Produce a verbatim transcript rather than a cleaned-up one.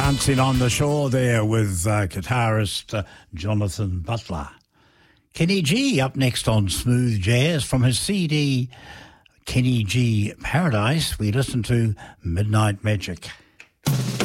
Dancing on the Shore there with uh, guitarist uh, Jonathan Butler. Kenny G up next on Smooth Jazz. From his C D Kenny G Paradise, we listen to Midnight Magic.